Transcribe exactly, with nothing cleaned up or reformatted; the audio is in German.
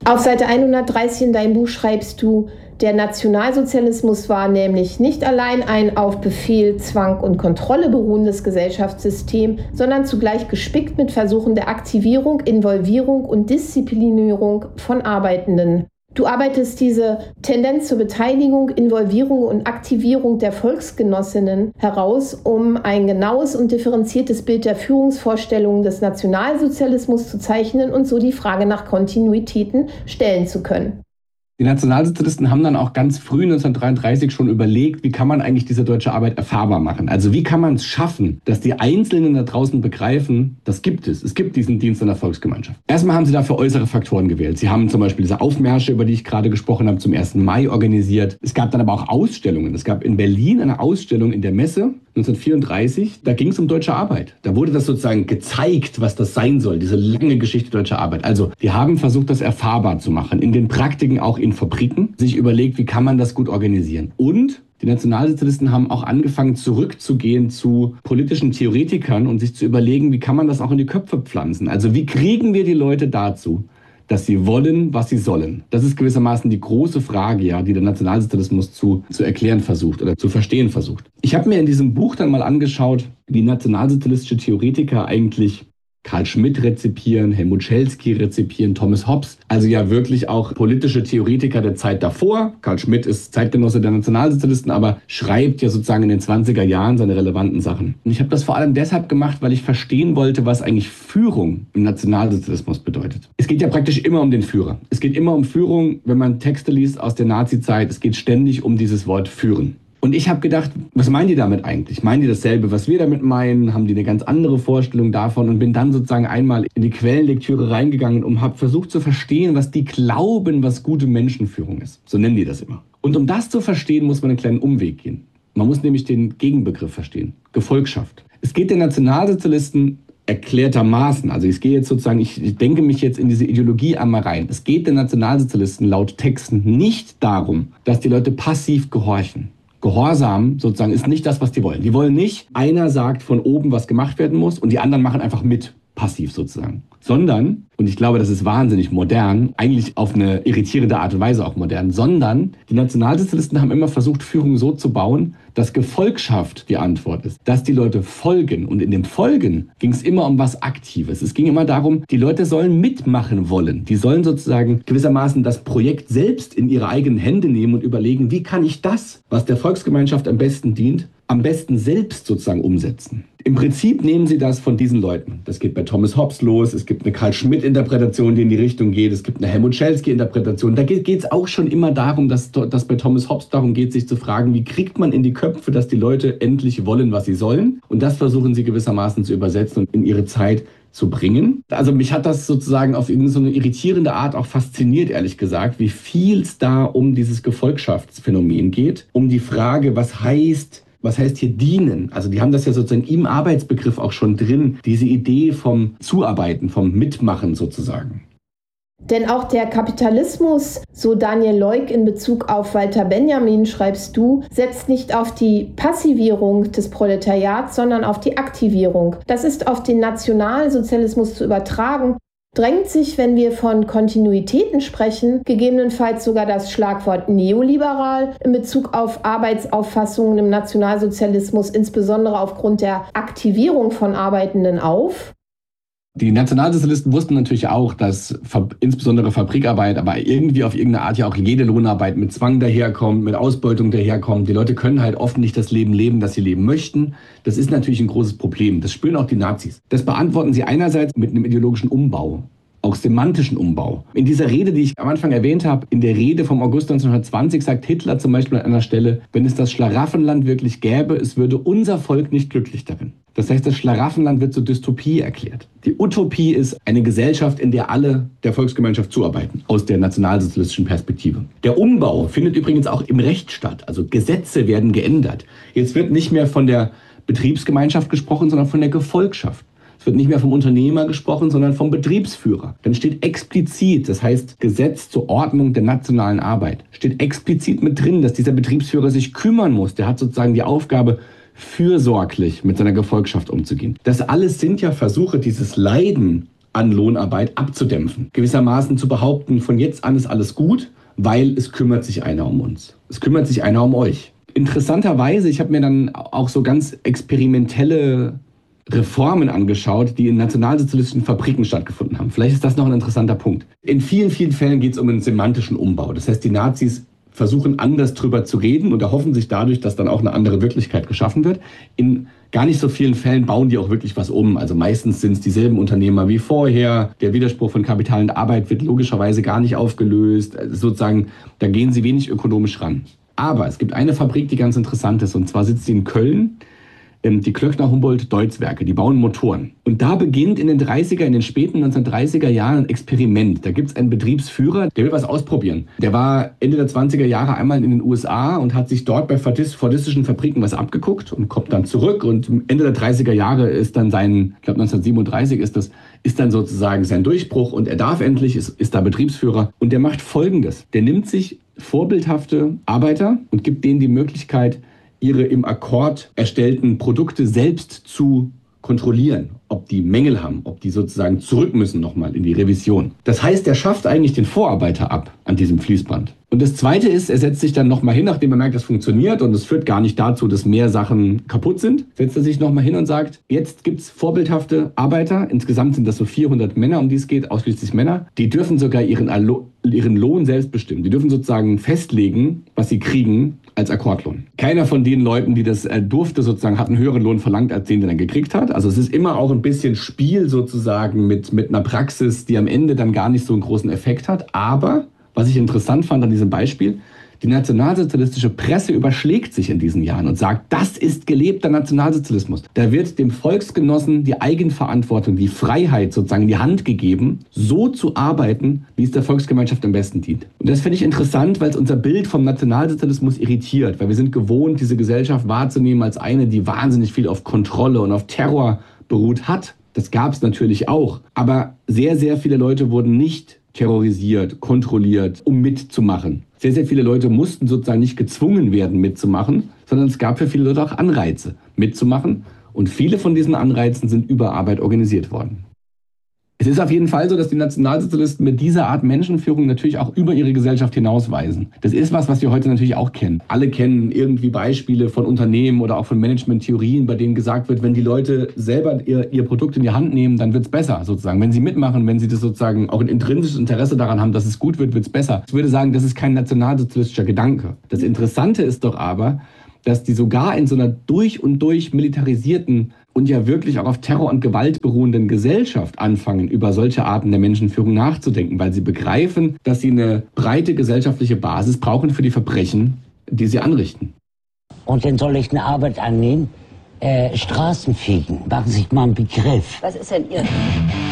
Auf Seite hundertdreißig in deinem Buch schreibst du, der Nationalsozialismus war nämlich nicht allein ein auf Befehl, Zwang und Kontrolle beruhendes Gesellschaftssystem, sondern zugleich gespickt mit Versuchen der Aktivierung, Involvierung und Disziplinierung von Arbeitenden. Du arbeitest diese Tendenz zur Beteiligung, Involvierung und Aktivierung der Volksgenossinnen heraus, um ein genaues und differenziertes Bild der Führungsvorstellungen des Nationalsozialismus zu zeichnen und so die Frage nach Kontinuitäten stellen zu können. Die Nationalsozialisten haben dann auch ganz früh neunzehnhundertdreiunddreißig schon überlegt, wie kann man eigentlich diese deutsche Arbeit erfahrbar machen? Also wie kann man es schaffen, dass die Einzelnen da draußen begreifen, das gibt es. Es gibt diesen Dienst in der Volksgemeinschaft. Erstmal haben sie dafür äußere Faktoren gewählt. Sie haben zum Beispiel diese Aufmärsche, über die ich gerade gesprochen habe, zum ersten Mai organisiert. Es gab dann aber auch Ausstellungen. Es gab in Berlin eine Ausstellung in der Messe neunzehnhundertvierunddreißig. Da ging es um deutsche Arbeit. Da wurde das sozusagen gezeigt, was das sein soll, diese lange Geschichte deutscher Arbeit. Also die haben versucht, das erfahrbar zu machen. In den Praktiken auch in Fabriken, sich überlegt, wie kann man das gut organisieren. Und die Nationalsozialisten haben auch angefangen, zurückzugehen zu politischen Theoretikern und sich zu überlegen, wie kann man das auch in die Köpfe pflanzen. Also wie kriegen wir die Leute dazu, dass sie wollen, was sie sollen. Das ist gewissermaßen die große Frage, ja, die der Nationalsozialismus zu, zu erklären versucht oder zu verstehen versucht. Ich habe mir in diesem Buch dann mal angeschaut, wie nationalsozialistische Theoretiker eigentlich Carl Schmitt rezipieren, Helmut Schelsky rezipieren, Thomas Hobbes, also ja wirklich auch politische Theoretiker der Zeit davor. Carl Schmitt ist Zeitgenosse der Nationalsozialisten, aber schreibt ja sozusagen in den zwanziger Jahren seine relevanten Sachen. Und ich habe das vor allem deshalb gemacht, weil ich verstehen wollte, was eigentlich Führung im Nationalsozialismus bedeutet. Es geht ja praktisch immer um den Führer. Es geht immer um Führung, wenn man Texte liest aus der Nazizeit. Es geht ständig um dieses Wort führen. Und ich habe gedacht, was meinen die damit eigentlich? Meinen die dasselbe, was wir damit meinen? Haben die eine ganz andere Vorstellung davon? Und bin dann sozusagen einmal in die Quellenlektüre reingegangen und habe versucht zu verstehen, was die glauben, was gute Menschenführung ist. So nennen die das immer. Und um das zu verstehen, muss man einen kleinen Umweg gehen. Man muss nämlich den Gegenbegriff verstehen. Gefolgschaft. Es geht den Nationalsozialisten erklärtermaßen, also ich gehe jetzt sozusagen, ich, ich denke mich jetzt in diese Ideologie einmal rein. Es geht den Nationalsozialisten laut Texten nicht darum, dass die Leute passiv gehorchen. Gehorsam sozusagen ist nicht das, was die wollen. Die wollen nicht, einer sagt von oben, was gemacht werden muss und die anderen machen einfach mit, passiv sozusagen. Sondern, und ich glaube, das ist wahnsinnig modern, eigentlich auf eine irritierende Art und Weise auch modern, sondern die Nationalsozialisten haben immer versucht, Führung so zu bauen, dass Gefolgschaft die Antwort ist, dass die Leute folgen. Und in dem Folgen ging es immer um was Aktives. Es ging immer darum, die Leute sollen mitmachen wollen. Die sollen sozusagen gewissermaßen das Projekt selbst in ihre eigenen Hände nehmen und überlegen, wie kann ich das, was der Volksgemeinschaft am besten dient, am besten selbst sozusagen umsetzen. Im Prinzip nehmen sie das von diesen Leuten. Das geht bei Thomas Hobbes los, es gibt eine Carl Schmitt-Interpretation, die in die Richtung geht, es gibt eine Helmut Schelsky-Interpretation. Da geht es auch schon immer darum, dass, dass bei Thomas Hobbes darum geht, sich zu fragen, wie kriegt man in die Köpfe, dass die Leute endlich wollen, was sie sollen. Und das versuchen sie gewissermaßen zu übersetzen und in ihre Zeit zu bringen. Also mich hat das sozusagen auf irgendeine irritierende Art auch fasziniert, ehrlich gesagt, wie viel es da um dieses Gefolgschaftsphänomen geht, um die Frage, was heißt Was heißt hier dienen? Also die haben das ja sozusagen im Arbeitsbegriff auch schon drin, diese Idee vom Zuarbeiten, vom Mitmachen sozusagen. Denn auch der Kapitalismus, so Daniel Leuk in Bezug auf Walter Benjamin, schreibst du, setzt nicht auf die Passivierung des Proletariats, sondern auf die Aktivierung. Das ist auf den Nationalsozialismus zu übertragen. Drängt sich, wenn wir von Kontinuitäten sprechen, gegebenenfalls sogar das Schlagwort neoliberal in Bezug auf Arbeitsauffassungen im Nationalsozialismus, insbesondere aufgrund der Aktivierung von Arbeitenden auf? Die Nationalsozialisten wussten natürlich auch, dass insbesondere Fabrikarbeit, aber irgendwie auf irgendeine Art ja auch jede Lohnarbeit mit Zwang daherkommt, mit Ausbeutung daherkommt. Die Leute können halt oft nicht das Leben leben, das sie leben möchten. Das ist natürlich ein großes Problem. Das spüren auch die Nazis. Das beantworten sie einerseits mit einem ideologischen Umbau, auch semantischen Umbau. In dieser Rede, die ich am Anfang erwähnt habe, in der Rede vom August neunzehnhundertzwanzig, sagt Hitler zum Beispiel an einer Stelle, wenn es das Schlaraffenland wirklich gäbe, es würde unser Volk nicht glücklich darin. Das heißt, das Schlaraffenland wird zur Dystopie erklärt. Die Utopie ist eine Gesellschaft, in der alle der Volksgemeinschaft zuarbeiten, aus der nationalsozialistischen Perspektive. Der Umbau findet übrigens auch im Recht statt. Also Gesetze werden geändert. Jetzt wird nicht mehr von der Betriebsgemeinschaft gesprochen, sondern von der Gefolgschaft. Es wird nicht mehr vom Unternehmer gesprochen, sondern vom Betriebsführer. Dann steht explizit, das heißt Gesetz zur Ordnung der nationalen Arbeit, steht explizit mit drin, dass dieser Betriebsführer sich kümmern muss. Der hat sozusagen die Aufgabe, fürsorglich mit seiner Gefolgschaft umzugehen. Das alles sind ja Versuche, dieses Leiden an Lohnarbeit abzudämpfen. Gewissermaßen zu behaupten, von jetzt an ist alles gut, weil es kümmert sich einer um uns. Es kümmert sich einer um euch. Interessanterweise, ich habe mir dann auch so ganz experimentelle Reformen angeschaut, die in nationalsozialistischen Fabriken stattgefunden haben. Vielleicht ist das noch ein interessanter Punkt. In vielen, vielen Fällen geht es um einen semantischen Umbau. Das heißt, die Nazis versuchen anders drüber zu reden und erhoffen sich dadurch, dass dann auch eine andere Wirklichkeit geschaffen wird. In gar nicht so vielen Fällen bauen die auch wirklich was um. Also meistens sind es dieselben Unternehmer wie vorher. Der Widerspruch von Kapital und Arbeit wird logischerweise gar nicht aufgelöst. Also sozusagen, da gehen sie wenig ökonomisch ran. Aber es gibt eine Fabrik, die ganz interessant ist, und zwar sitzt sie in Köln. Die Klöckner-Humboldt-Deutz-Werke, die bauen Motoren. Und da beginnt in den dreißiger, in den späten neunzehnhundertdreißiger Jahren ein Experiment. Da gibt es einen Betriebsführer, der will was ausprobieren. Der war Ende der zwanziger Jahre einmal in den U S A und hat sich dort bei fordistischen Fabriken was abgeguckt und kommt dann zurück. Und Ende der dreißiger Jahre ist dann sein, ich glaube neunzehnhundertsiebenunddreißig ist das, ist dann sozusagen sein Durchbruch und er darf endlich, ist, ist da Betriebsführer. Und der macht Folgendes. Der nimmt sich vorbildhafte Arbeiter und gibt denen die Möglichkeit, ihre im Akkord erstellten Produkte selbst zu kontrollieren, ob die Mängel haben, ob die sozusagen zurück müssen nochmal in die Revision. Das heißt, er schafft eigentlich den Vorarbeiter ab an diesem Fließband. Und das Zweite ist, er setzt sich dann nochmal hin, nachdem er merkt, das funktioniert und es führt gar nicht dazu, dass mehr Sachen kaputt sind, setzt er sich nochmal hin und sagt, jetzt gibt es vorbildhafte Arbeiter, insgesamt sind das so vierhundert Männer, um die es geht, ausschließlich Männer, die dürfen sogar ihren, Allo- ihren Lohn selbst bestimmen. Die dürfen sozusagen festlegen, was sie kriegen als Akkordlohn. Keiner von den Leuten, die das äh, durfte, sozusagen, hat einen höheren Lohn verlangt, als den, den er gekriegt hat. Also es ist immer auch ein bisschen Spiel sozusagen mit, mit einer Praxis, die am Ende dann gar nicht so einen großen Effekt hat. Aber was ich interessant fand an diesem Beispiel, die nationalsozialistische Presse überschlägt sich in diesen Jahren und sagt, das ist gelebter Nationalsozialismus. Da wird dem Volksgenossen die Eigenverantwortung, die Freiheit sozusagen in die Hand gegeben, so zu arbeiten, wie es der Volksgemeinschaft am besten dient. Und das finde ich interessant, weil es unser Bild vom Nationalsozialismus irritiert, weil wir sind gewohnt, diese Gesellschaft wahrzunehmen als eine, die wahnsinnig viel auf Kontrolle und auf Terror beruht hat. Das gab es natürlich auch. Aber sehr, sehr viele Leute wurden nicht terrorisiert, kontrolliert, um mitzumachen. Sehr, sehr viele Leute mussten sozusagen nicht gezwungen werden, mitzumachen, sondern es gab für viele Leute auch Anreize, mitzumachen. Und viele von diesen Anreizen sind über Arbeit organisiert worden. Es ist auf jeden Fall so, dass die Nationalsozialisten mit dieser Art Menschenführung natürlich auch über ihre Gesellschaft hinausweisen. Das ist was, was wir heute natürlich auch kennen. Alle kennen irgendwie Beispiele von Unternehmen oder auch von Management-Theorien, bei denen gesagt wird, wenn die Leute selber ihr, ihr Produkt in die Hand nehmen, dann wird es besser sozusagen. Wenn sie mitmachen, wenn sie das sozusagen auch ein intrinsisches Interesse daran haben, dass es gut wird, wird es besser. Ich würde sagen, das ist kein nationalsozialistischer Gedanke. Das Interessante ist doch aber, dass die sogar in so einer durch und durch militarisierten und ja wirklich auch auf Terror und Gewalt beruhenden Gesellschaft anfangen, über solche Arten der Menschenführung nachzudenken, weil sie begreifen, dass sie eine breite gesellschaftliche Basis brauchen für die Verbrechen, die sie anrichten. Und dann soll ich eine Arbeit annehmen, äh, Straßenfegen. Machen Sie sich mal einen Begriff. Was ist denn Ihr?